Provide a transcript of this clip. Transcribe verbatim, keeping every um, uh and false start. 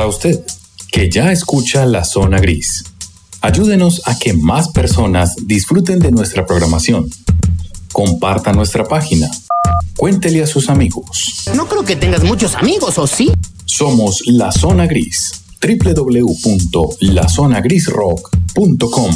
para usted, que ya escucha La Zona Gris. Ayúdenos a que más personas disfruten de nuestra programación. Comparta nuestra página. Cuéntele a sus amigos. No creo que tengas muchos amigos, ¿o sí? Somos La Zona Gris. doble u doble u doble u punto la zona gris rock punto com.